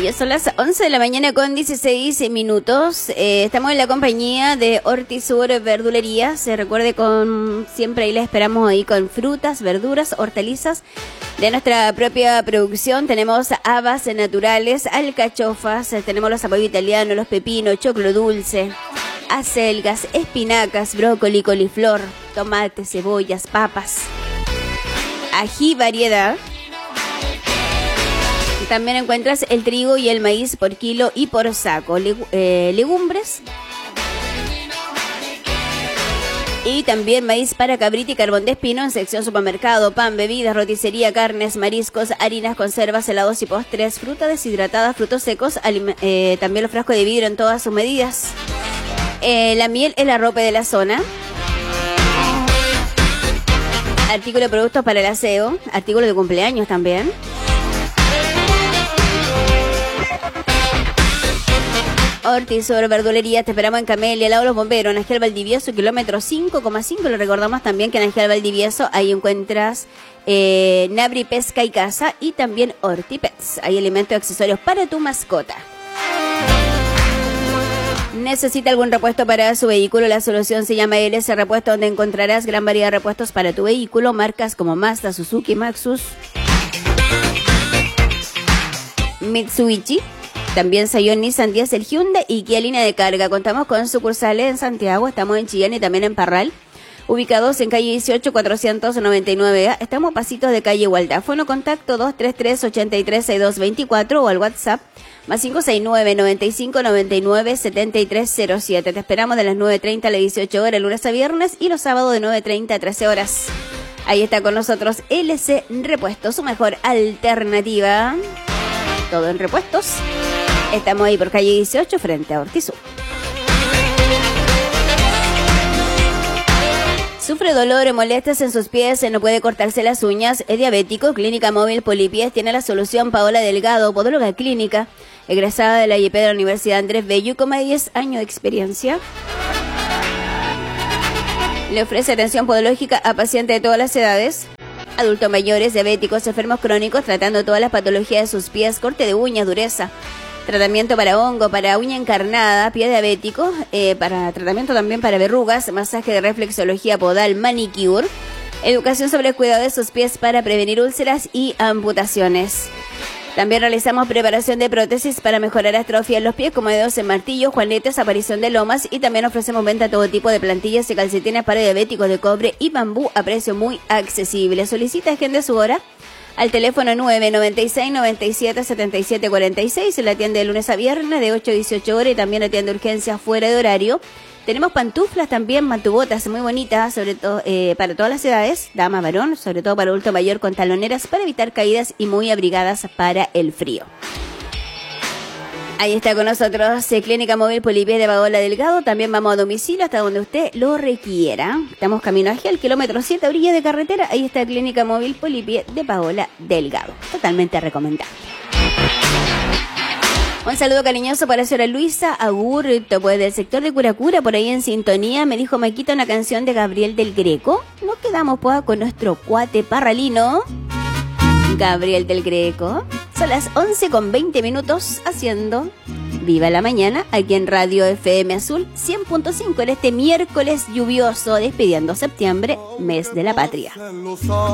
Ya son las 11 de la mañana con 16 minutos. Estamos en la compañía de Hortisur Verdulería. Se recuerde, con siempre ahí la esperamos ahí con frutas, verduras, hortalizas de nuestra propia producción. Tenemos habas naturales, alcachofas, tenemos los zapallos italianos, los pepinos, choclo dulce, acelgas, espinacas, brócoli, coliflor, tomates, cebollas, papas, ají variedad. También encuentras el trigo y el maíz por kilo y por saco, legumbres y también maíz para cabrita y carbón de espino en sección supermercado, pan, bebidas, roticería, carnes, mariscos, harinas, conservas, helados y postres, fruta deshidratada, frutos secos, también los frascos de vidrio en todas sus medidas. La miel es la ropa de la zona. Artículos de productos para el aseo, artículos de cumpleaños también. Hortisur Verdulería, te esperamos en Camelia, al lado de los bomberos, en Ángel Valdivieso, kilómetro 5,5. Le recordamos también que en Ángel Valdivieso ahí encuentras Nabri Pesca y Casa y también Hortipets. Hay alimentos y accesorios para tu mascota. ¿Necesita algún repuesto para su vehículo? La solución se llama LS Repuesto, donde encontrarás gran variedad de repuestos para tu vehículo, marcas como Mazda, Suzuki, Maxus, Mitsubishi. También Scion, Nissan, Diesel, Hyundai y Kia línea de carga. Contamos con sucursales en Santiago, estamos en Chillán y también en Parral, ubicados en calle 18, 499A. Estamos a pasitos de calle Igualdad. Fono contacto 233-836224 o al WhatsApp más 569-9599-7307. Te esperamos de las 9:30 a las 18 horas, lunes a viernes, y los sábados de 9:30 a 13 horas. Ahí está con nosotros LC Repuestos, su mejor alternativa. Todo en repuestos. Estamos ahí por calle 18 frente a Hortisur. Sufre dolor o molestias en sus pies, no puede cortarse las uñas, es diabético. Clínica Móvil Polipies tiene la solución. Paola Delgado, podóloga clínica, egresada de la IEP de la Universidad Andrés Bello, con más de 10 años de experiencia. Le ofrece atención podológica a pacientes de todas las edades, adultos mayores, diabéticos, enfermos crónicos, tratando todas las patologías de sus pies, corte de uñas, dureza, tratamiento para hongo, para uña encarnada, pie diabético, para tratamiento también para verrugas, masaje de reflexología podal, manicure, educación sobre el cuidado de sus pies para prevenir úlceras y amputaciones. También realizamos preparación de prótesis para mejorar atrofia en los pies, como dedos en martillo, juanetes, aparición de lomas, y también ofrecemos venta de todo tipo de plantillas y calcetines para diabéticos de cobre y bambú a precio muy accesible. Solicita agende su hora al teléfono 996-97-7746. Se la atiende de lunes a viernes de 8 a 18 horas y también atiende urgencias fuera de horario. Tenemos pantuflas también, mantubotas muy bonitas, sobre todo para todas las edades, dama, varón, sobre todo para adulto mayor, con taloneras para evitar caídas y muy abrigadas para el frío. Ahí está con nosotros Clínica Móvil Polipies de Paola Delgado. También vamos a domicilio hasta donde usted lo requiera. Estamos camino a Gel, kilómetro 7, orilla de carretera. Ahí está Clínica Móvil Polipies de Paola Delgado. Totalmente recomendable. Un saludo cariñoso para la señora Luisa Agurto, pues del sector de Curacura, por ahí en sintonía. Me dijo Maquita una canción de Gabriel del Greco. Nos quedamos pues con nuestro cuate parralino, Gabriel del Greco. Son las 11:20 haciendo Viva la Mañana aquí en Radio FM Azul 100.5 en este miércoles lluvioso, despidiendo septiembre, mes de la patria.